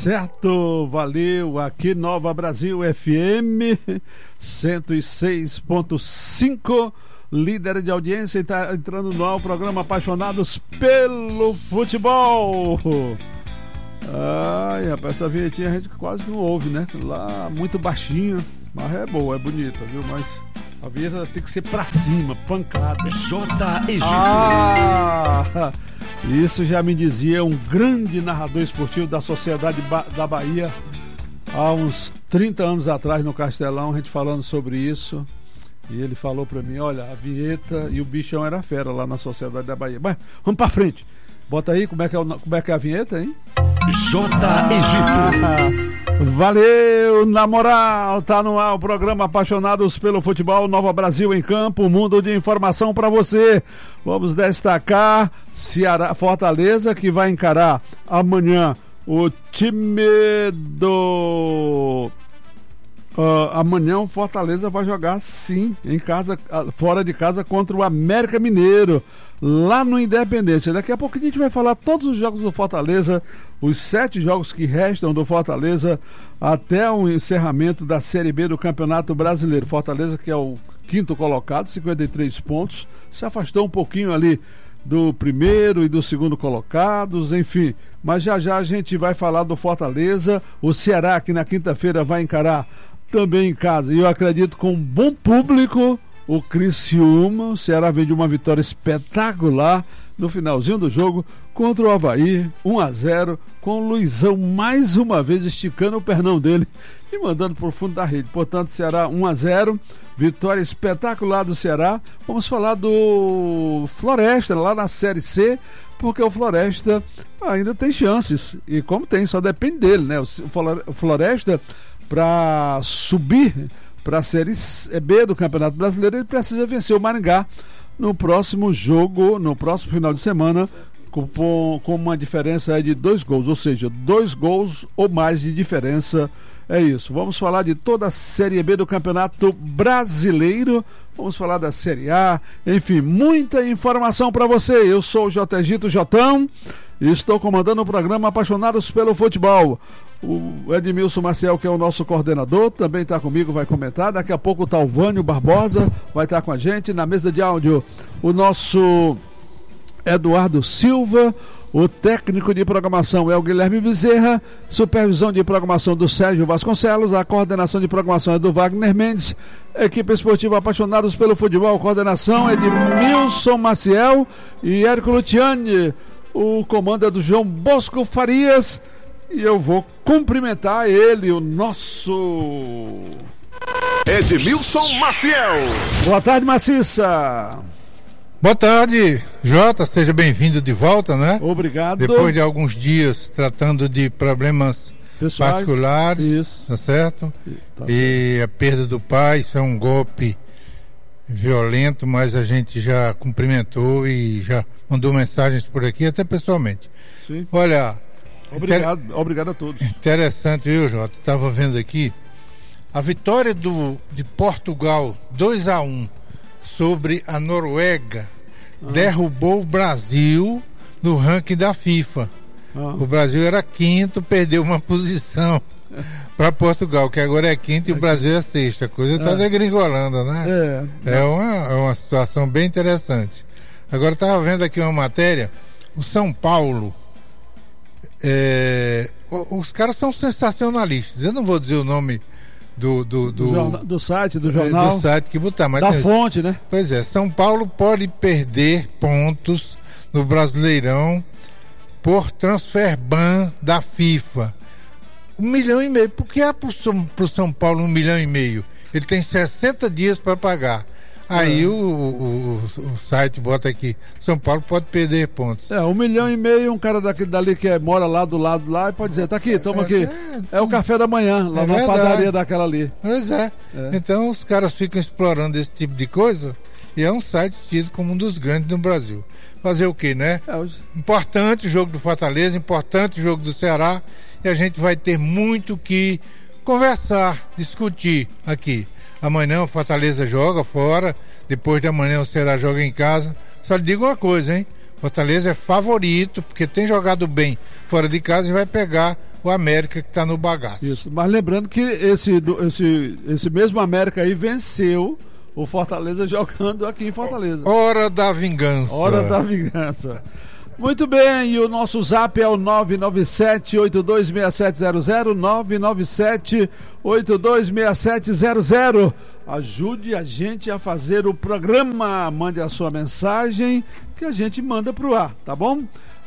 certo, valeu. Aqui Nova Brasil FM 106.5, líder de audiência, e está entrando no ar o programa Apaixonados pelo Futebol. Ai, rapaz, essa vinhetinha a gente quase não ouve, né? Lá muito baixinha, mas é boa, é bonita, viu? Mas a vinheta tem que ser pra cima, pancada. J. Egito. Isso já me dizia um grande narrador esportivo da Sociedade da Bahia há uns 30 anos atrás no Castelão, a gente falando sobre isso, e ele falou pra mim, olha, a vinheta e o bichão era fera lá na Sociedade da Bahia. Mas vamos pra frente, bota aí como é que é a vinheta, hein? J. Egito. Valeu, na moral, tá no ar o programa Apaixonados pelo Futebol, Nova Brasil em Campo, mundo de informação para você. Vamos destacar Ceará, Fortaleza, que vai encarar amanhã o time do... amanhã o Fortaleza vai jogar sim, em casa, fora de casa, contra o América Mineiro, lá no Independência. Daqui a pouco a gente vai falar todos os jogos do Fortaleza, os 7 jogos que restam do Fortaleza até o encerramento da Série B do Campeonato Brasileiro. Fortaleza, que é o 5º colocado, 53 pontos, se afastou um pouquinho ali do primeiro e do segundo colocados, enfim, mas já a gente vai falar do Fortaleza. O Ceará, que na quinta-feira vai encarar também em casa, e eu acredito com um bom público, o Criciúma. O Ceará vem de uma vitória espetacular no finalzinho do jogo contra o Avaí, 1-0, com o Luizão mais uma vez esticando o pernão dele e mandando por fundo da rede. Portanto, Ceará 1-0, vitória espetacular do Ceará. Vamos falar do Floresta lá na Série C, porque o Floresta ainda tem chances, e como tem, só depende dele, né? O Floresta, para subir para a Série B do Campeonato Brasileiro, ele precisa vencer o Maringá no próximo jogo, no próximo final de semana, com uma diferença de 2 gols, ou seja, 2 gols ou mais de diferença. É isso. Vamos falar de toda a Série B do Campeonato Brasileiro, vamos falar da Série A, enfim, muita informação para você. Eu sou o J. Egito Jotão e estou comandando o programa Apaixonados pelo Futebol. O Edmilson Maciel, que é o nosso coordenador, também está comigo, vai comentar. Daqui a pouco o Talvânio Barbosa vai estar com a gente. Na mesa de áudio, o nosso Eduardo Silva. O técnico de programação é o Guilherme Bezerra. Supervisão de programação do Sérgio Vasconcelos. A coordenação de programação é do Wagner Mendes. Equipe esportiva Apaixonados pelo Futebol. A coordenação é de Edmilson Maciel e Érico Luciani. O comando é do João Bosco Farias. E eu vou cumprimentar ele, o nosso Edmilson Maciel. Boa tarde, Maciça. Boa tarde, Jota, seja bem-vindo de volta, né? Obrigado. Depois de alguns dias tratando de problemas pessoais, particulares, isso. Tá certo? E a perda do pai, isso é um golpe violento, mas a gente já cumprimentou e já mandou mensagens por aqui, até pessoalmente. Sim. Olha... Obrigado a todos. Interessante, viu, Jota? Estava vendo aqui a vitória de Portugal 2-1 sobre a Noruega derrubou o Brasil no ranking da FIFA. O Brasil era 5º, perdeu uma posição para Portugal, que agora é 5º e o Brasil é 6º. A coisa está degringolando, né? É uma situação bem interessante. Agora estava vendo aqui uma matéria, o São Paulo. Os caras são sensacionalistas. Eu não vou dizer o nome do site, do jornal, do site que botar, mas da fonte, né? Pois é, São Paulo pode perder pontos no Brasileirão por transfer ban da FIFA. 1,5 milhão. Por que é pro São Paulo 1,5 milhão? Ele tem 60 dias para pagar. Aí o site bota aqui, São Paulo pode perder pontos. 1,5 milhão, um cara dali que mora lá do lado lá, e pode dizer, tá aqui, toma aqui. É o café da manhã, lá na padaria daquela ali. Pois é. Então os caras ficam explorando esse tipo de coisa, e é um site tido como um dos grandes no Brasil. Fazer o quê, né? Importante o jogo do Fortaleza, importante o jogo do Ceará, e a gente vai ter muito que conversar, discutir aqui. Amanhã o Fortaleza joga fora, depois de amanhã o Ceará joga em casa. Só lhe digo uma coisa, hein? Fortaleza é favorito, porque tem jogado bem fora de casa e vai pegar o América que está no bagaço. Isso, mas lembrando que esse mesmo América aí venceu o Fortaleza jogando aqui em Fortaleza. Hora da vingança. Hora da vingança. Muito bem, e o nosso zap é o 997-826700, 997-826700. Ajude a gente a fazer o programa. Mande a sua mensagem que a gente manda pro ar, tá bom?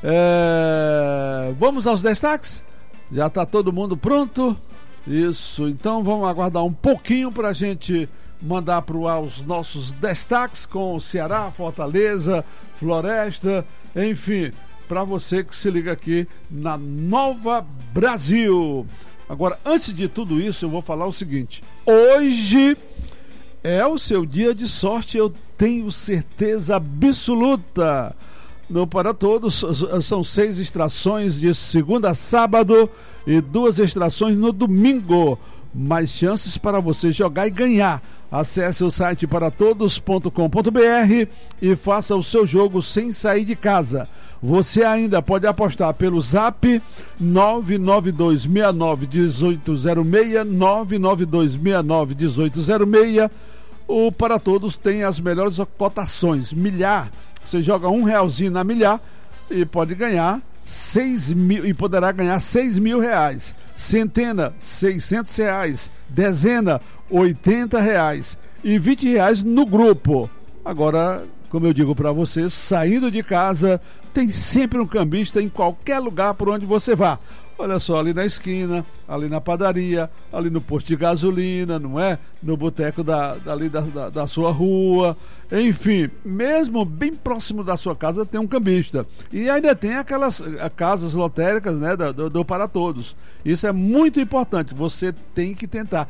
Vamos aos destaques? Já tá todo mundo pronto? Isso, então vamos aguardar um pouquinho pra gente mandar pro ar os nossos destaques com o Ceará, Fortaleza, Floresta, enfim, para você que se liga aqui na Nova Brasil. Agora, antes de tudo isso, eu vou falar o seguinte: hoje é o seu dia de sorte, eu tenho certeza absoluta. No Para Todos, são 6 extrações de segunda a sábado e 2 extrações no domingo. Mais chances para você jogar e ganhar. Acesse o site paratodos.com.br e faça o seu jogo sem sair de casa. Você ainda pode apostar pelo zap 992691806, 992691806. O Para Todos tem as melhores cotações. Milhar, você joga R$1 na milhar e pode ganhar 6 mil, e poderá ganhar R$6.000. Centena, R$600. Dezena, R$80 e R$20 no grupo. Agora, como eu digo para você, saindo de casa, tem sempre um cambista em qualquer lugar por onde você vá. Olha só, ali na esquina, ali na padaria, ali no posto de gasolina, não é? No boteco da sua rua, enfim, mesmo bem próximo da sua casa tem um cambista. E ainda tem aquelas casas lotéricas, né, do Para Todos. Isso é muito importante, você tem que tentar.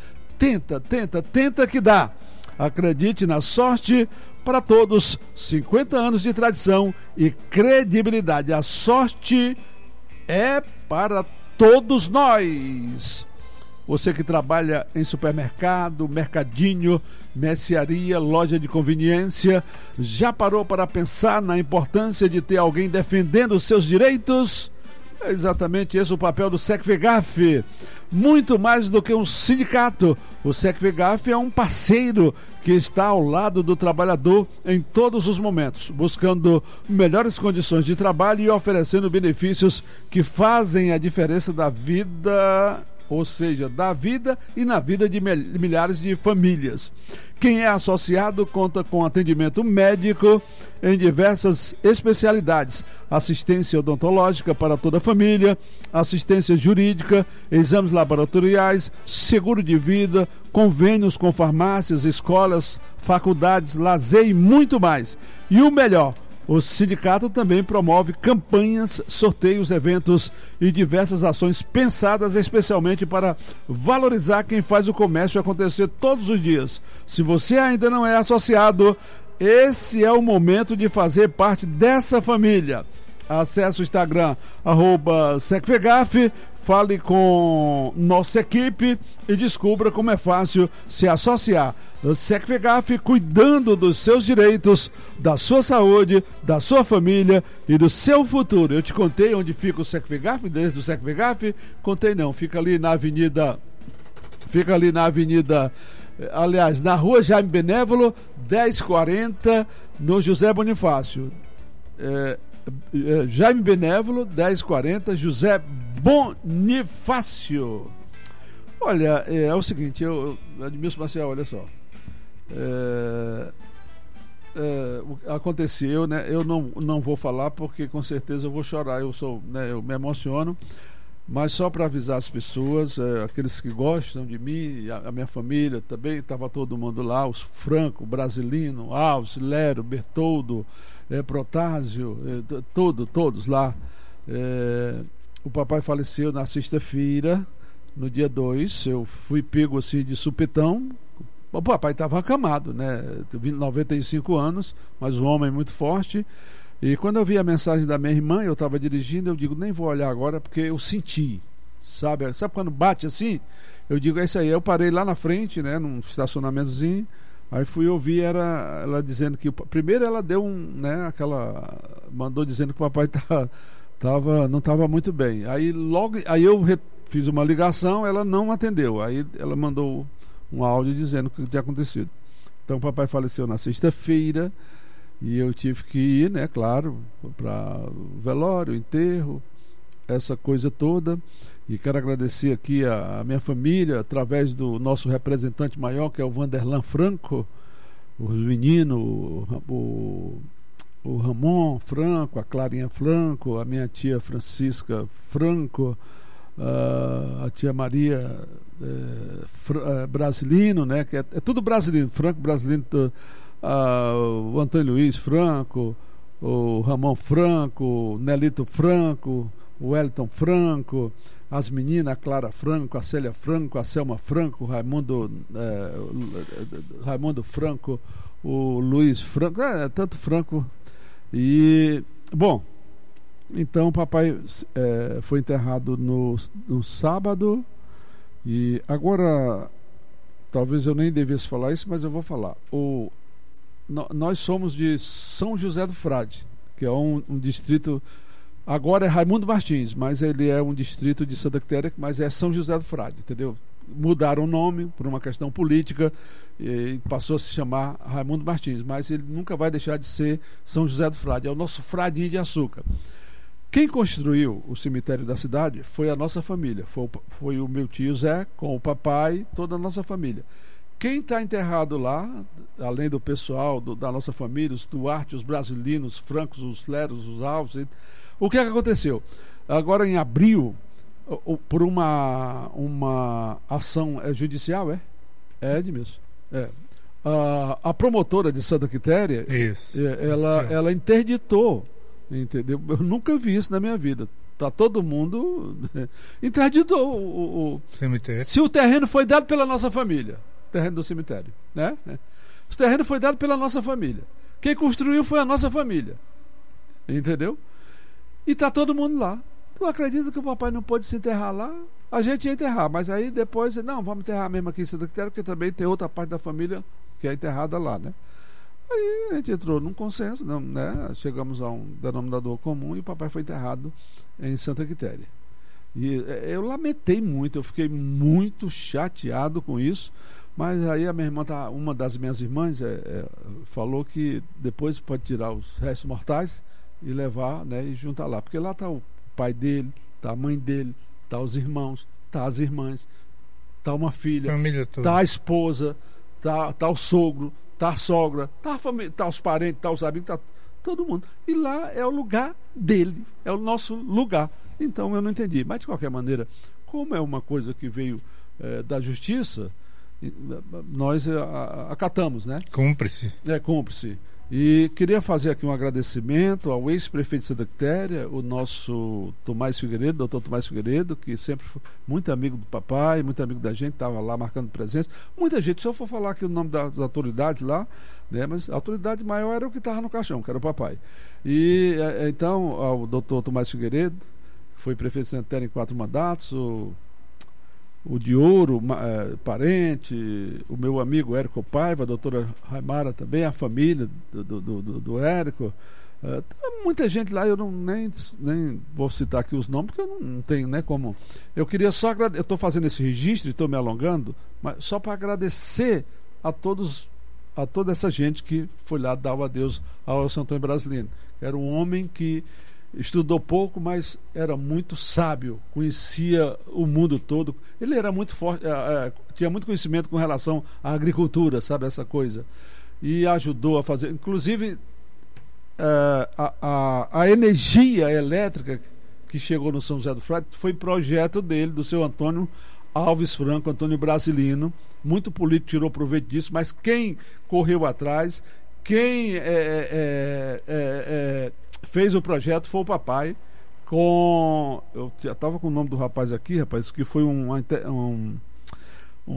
Tenta que dá. Acredite na sorte. Para Todos, 50 anos de tradição e credibilidade. A sorte é para todos nós. Você que trabalha em supermercado, mercadinho, mercearia, loja de conveniência, já parou para pensar na importância de ter alguém defendendo os seus direitos? É exatamente esse o papel do SECVEGAF. Muito mais do que um sindicato, o SECVEGAF é um parceiro que está ao lado do trabalhador em todos os momentos, buscando melhores condições de trabalho e oferecendo benefícios que fazem a diferença da vida, ou seja, da vida e na vida de milhares de famílias. Quem é associado conta com atendimento médico em diversas especialidades, assistência odontológica para toda a família, assistência jurídica, exames laboratoriais, seguro de vida, convênios com farmácias, escolas, faculdades, lazer e muito mais. E o melhor, o sindicato também promove campanhas, sorteios, eventos e diversas ações pensadas especialmente para valorizar quem faz o comércio acontecer todos os dias. Se você ainda não é associado, esse é o momento de fazer parte dessa família. Acesse o Instagram, @SECVEGAF, fale com nossa equipe e descubra como é fácil se associar. O SECVEGAF, cuidando dos seus direitos, da sua saúde, da sua família e do seu futuro. Eu te contei onde fica o SECVEGAF, desde o SECVEGAF? Contei não, fica ali na avenida, aliás, na rua Jaime Benévolo, 1040, no José Bonifácio. Jaime Benévolo, 1040, José Bonifácio. Olha, é o seguinte, Edmilson Maciel, olha só. Aconteceu, né? Eu não vou falar porque com certeza eu vou chorar. Eu me emociono, mas só para avisar as pessoas, aqueles que gostam de mim, a minha família também, estava todo mundo lá, os Franco, Brasilino, Alves, Lero, Bertoldo, Protásio, todos lá. O papai faleceu na sexta-feira, no dia 2, eu fui pego assim de supetão. O papai estava acamado, né? 95 anos, mas um homem muito forte. E quando eu vi a mensagem da minha irmã, eu estava dirigindo, eu digo, nem vou olhar agora porque eu senti, sabe quando bate assim? Eu digo, é isso aí. Eu parei lá na frente, né, num estacionamentozinho, Aí fui ouvir, era ela dizendo que primeiro ela deu mandou dizendo que o papai não estava muito bem. Aí eu fiz uma ligação, ela não atendeu. Aí ela mandou um áudio dizendo o que tinha acontecido. Então o papai faleceu na sexta-feira e eu tive que ir, né, claro, para o velório, o enterro, essa coisa toda. E quero agradecer aqui a minha família, através do nosso representante maior, que é o Vanderlan Franco, os meninos, o Ramon Franco, a Clarinha Franco, a minha tia Francisca Franco, a tia Maria Brasilino, né, que é tudo brasileiro, Franco Brasilino, o Antônio Luiz Franco, o Ramon Franco, o Nelito Franco, o Wellington Franco, as meninas, a Clara Franco, a Célia Franco, a Selma Franco, o Raimundo Franco, o Luiz Franco, tanto Franco. E, bom, então o papai foi enterrado no sábado. E agora, talvez eu nem devesse falar isso, mas eu vou falar. Nós somos de São José do Frade, que é um distrito. Agora é Raimundo Martins, mas ele é um distrito de Santa Quitéria, mas é São José do Frade, entendeu? Mudaram o nome por uma questão política e passou a se chamar Raimundo Martins, mas ele nunca vai deixar de ser São José do Frade, é o nosso fradinho de açúcar. Quem construiu o cemitério da cidade foi a nossa família, foi o meu tio Zé com o papai, toda a nossa família. Quem está enterrado lá, além do pessoal da nossa família, os Duarte, os brasileiros, os Francos, os Leros, os Alves, o que é que aconteceu? Agora em abril, por uma ação judicial, Edmilson? A promotora de Santa Quitéria, ela interditou, entendeu? Eu nunca vi isso na minha vida. Tá todo mundo interditou o cemitério. Se o terreno foi dado pela nossa família, o terreno do cemitério, né? O terreno foi dado pela nossa família. Quem construiu foi a nossa família, entendeu? E tá todo mundo lá. Tu acredita que o papai não pôde se enterrar lá? A gente ia enterrar, mas aí depois, não, vamos enterrar mesmo aqui em Santa Quitéria, porque também tem outra parte da família que é enterrada lá, né? Aí a gente entrou num consenso, né? Chegamos a um denominador comum e o papai foi enterrado em Santa Quitéria. E eu lamentei muito, eu fiquei muito chateado com isso, mas aí a minha irmã, uma das minhas irmãs falou que depois pode tirar os restos mortais e levar, né, e juntar lá, porque lá está o pai dele, está a mãe dele, está os irmãos, está as irmãs, está uma filha, está a esposa, está o sogro, está a sogra, está a família, está os parentes, está os amigos, está todo mundo. E lá é o lugar dele, é o nosso lugar. Então eu não entendi. Mas de qualquer maneira, como é uma coisa que veio da justiça, nós acatamos, né? Cúmplice. Cúmplice. E queria fazer aqui um agradecimento ao ex-prefeito de Santa Quitéria, o nosso Tomás Figueiredo, doutor Tomás Figueiredo, que sempre foi muito amigo do papai, muito amigo da gente, estava lá marcando presença. Muita gente, se eu for falar aqui o nome das autoridades lá, né, mas a autoridade maior era o que estava no caixão, que era o papai. E então, ao doutor Tomás Figueiredo, que foi prefeito de Santa Quitéria em 4 mandatos, o de Ouro, parente, o meu amigo Érico Paiva, a doutora Raimara também, a família do Érico, muita gente lá, eu nem vou citar aqui os nomes, porque eu não tenho, né, como. Eu queria só agradecer, eu estou fazendo esse registro e estou me alongando, mas só para agradecer a toda essa gente que foi lá dar o adeus ao Elcio Antônio Brasilino. Era um homem que estudou pouco, mas era muito sábio, conhecia o mundo todo. Ele era muito forte, tinha muito conhecimento com relação à agricultura, sabe, essa coisa. E ajudou a fazer, inclusive, a energia elétrica que chegou no São José do Frade foi projeto dele, do seu Antônio Alves Franco, Antônio Brasilino. Muito político tirou proveito disso, mas quem correu atrás, quem fez o projeto foi o papai. Eu já estava com o nome do rapaz aqui, rapaz, que foi uma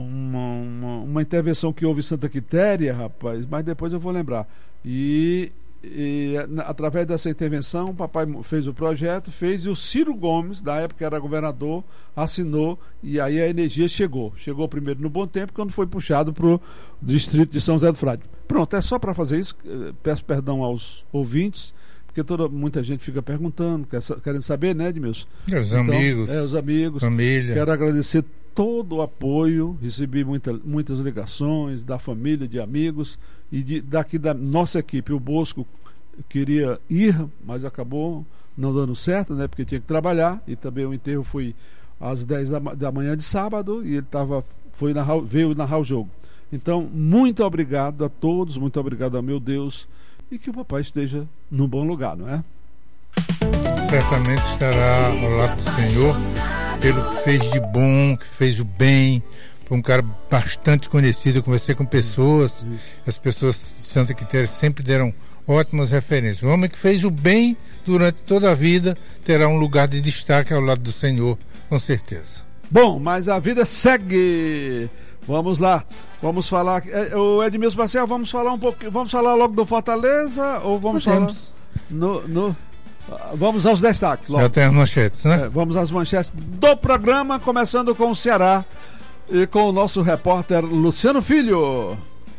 intervenção que houve em Santa Quitéria, rapaz, mas depois eu vou lembrar. E através dessa intervenção, o papai fez o projeto, e o Ciro Gomes, da época era governador, assinou, e aí a energia chegou primeiro no Bom Tempo, quando foi puxado para o distrito de São José do Frade. Pronto, é só para fazer isso. Peço perdão aos ouvintes, porque muita gente fica perguntando, querendo saber, né, Edmilson? Os amigos, família. Quero agradecer todo o apoio, recebi muitas ligações da família, de amigos, e daqui da nossa equipe. O Bosco queria ir, mas acabou não dando certo, né, porque tinha que trabalhar, e também o enterro foi às 10 da manhã de sábado, e ele veio narrar o jogo. Então, muito obrigado a todos, muito obrigado ao meu Deus, e que o papai esteja num bom lugar, não é? Certamente estará ao lado do Senhor, pelo que fez de bom, que fez o bem. Foi um cara bastante conhecido. Eu conversei com pessoas, as pessoas de Santa Quitéria sempre deram ótimas referências. Um homem que fez o bem durante toda a vida terá um lugar de destaque ao lado do Senhor, com certeza. Bom, mas a vida segue. Vamos lá, vamos falar. O Edmilson Marcel, vamos falar um pouquinho. Vamos falar logo do Fortaleza ou vamos falar vamos aos destaques logo. Já tem as manchetes, né? Vamos às manchetes do programa, começando com o Ceará e com o nosso repórter Luciano Filho.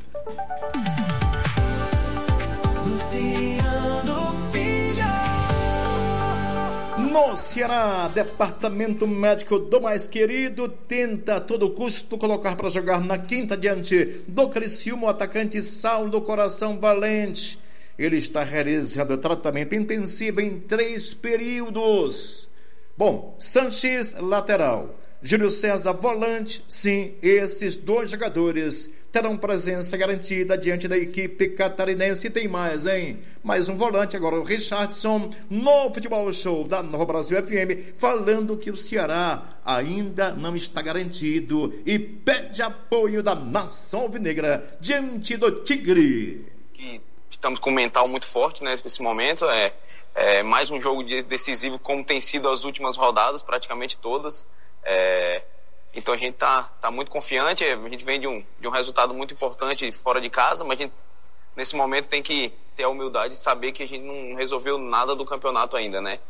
No Ceará, departamento médico do mais querido tenta a todo custo colocar para jogar na quinta diante do Criciúma o atacante Saulo Coração Valente. Ele está realizando tratamento intensivo em 3 períodos. Bom, Sanches, lateral, Júlio César, volante. Sim, esses 2 jogadores terão presença garantida diante da equipe catarinense. E tem mais, hein? Mais um volante agora, o Richardson, no Futebol Show da Nova Brasil FM, falando que o Ceará ainda não está garantido e pede apoio da nação alvinegra diante do Tigre. Estamos com um mental muito forte, né, nesse momento. Mais um jogo decisivo, como tem sido as últimas rodadas, praticamente todas. Então a gente tá muito confiante. A gente vem de um resultado muito importante fora de casa, mas a gente, nesse momento, tem que ter a humildade de saber que a gente não resolveu nada do campeonato ainda, né?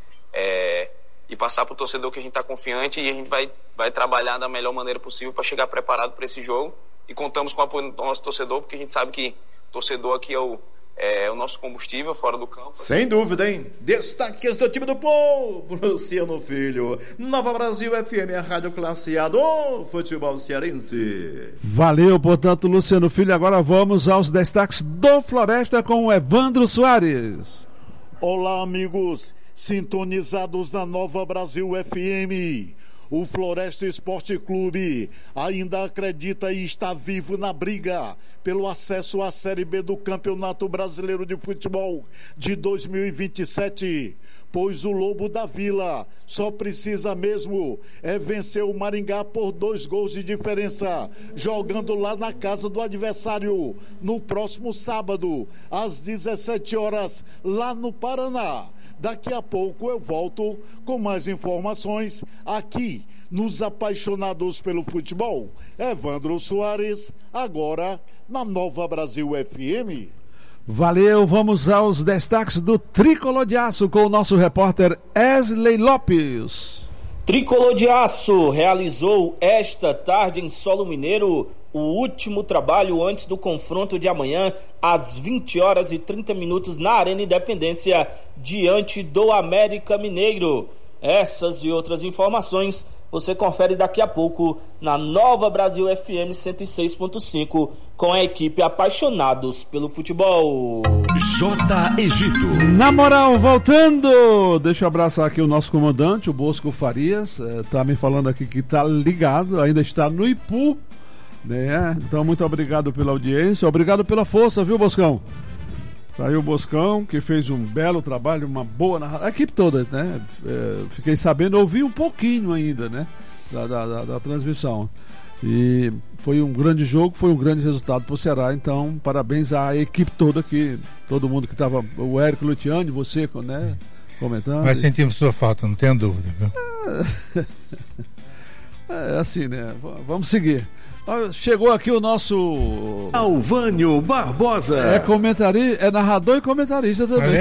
E passar para o torcedor que a gente está confiante, e a gente vai trabalhar da melhor maneira possível para chegar preparado para esse jogo. E contamos com o apoio do nosso torcedor, porque a gente sabe que o torcedor aqui é o nosso combustível fora do campo. Sem dúvida, hein? Destaques do time do povo, Luciano Filho. Nova Brasil FM, a rádio classe A do futebol cearense. Valeu, portanto, Luciano Filho. Agora vamos aos destaques do Floresta com o Evandro Soares. Olá, amigos, sintonizados na Nova Brasil FM. O Floresta Esporte Clube ainda acredita e está vivo na briga pelo acesso à Série B do Campeonato Brasileiro de Futebol de 2027, pois o Lobo da Vila só precisa mesmo vencer o Maringá por 2 gols de diferença, jogando lá na casa do adversário, no próximo sábado, às 17 horas, lá no Paraná. Daqui a pouco eu volto com mais informações aqui nos Apaixonados pelo Futebol. Evandro Soares, agora na Nova Brasil FM. Valeu, vamos aos destaques do Tricolor de Aço com o nosso repórter Wesley Lopes. Tricolor de Aço realizou esta tarde em solo mineiro o último trabalho antes do confronto de amanhã às 20h30 na Arena Independência diante do América Mineiro. Essas e outras informações você confere daqui a pouco na Nova Brasil FM 106.5 com a equipe Apaixonados pelo Futebol. J. Egito. Na moral, voltando, deixa eu abraçar aqui o nosso comandante, o Bosco Farias, tá me falando aqui que tá ligado, ainda está no Ipu, né? Então muito obrigado pela audiência, obrigado pela força, viu, Boscão? Tá aí o Boscão, que fez um belo trabalho, uma boa narração, a equipe toda, né? Fiquei sabendo, ouvi um pouquinho ainda, né? Da transmissão. E foi um grande jogo, foi um grande resultado pro Ceará, então parabéns à equipe toda, que todo mundo que tava, o Érico Lutiani, você, né? Comentando. Mas sentimos sua falta, não tenha dúvida, viu? É assim, né? Vamos seguir. Chegou aqui o nosso Alvânio Barbosa. É narrador e comentarista também.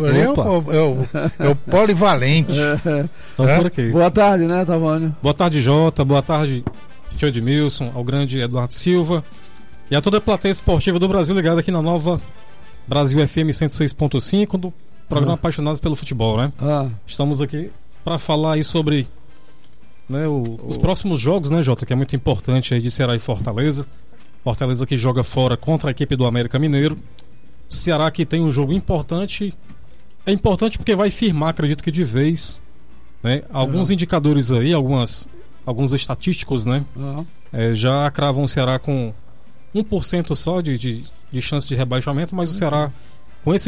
É o polivalente. Por aqui. Boa tarde, né, Tavânio? Boa tarde, Jota. Boa tarde, tio Edmilson, ao grande Eduardo Silva e a toda a plateia esportiva do Brasil ligada aqui na nova Brasil FM 106.5 do programa Apaixonados pelo Futebol, né? Estamos aqui para falar aí sobre, né, os próximos jogos, né, Jota, que é muito importante aí de Ceará e Fortaleza. Fortaleza que joga fora contra a equipe do América Mineiro. Ceará que tem um jogo importante. É importante porque vai firmar, acredito que de vez, né, alguns indicadores aí, alguns estatísticos, né, já cravam o Ceará com 1% só de chance de rebaixamento, mas o Ceará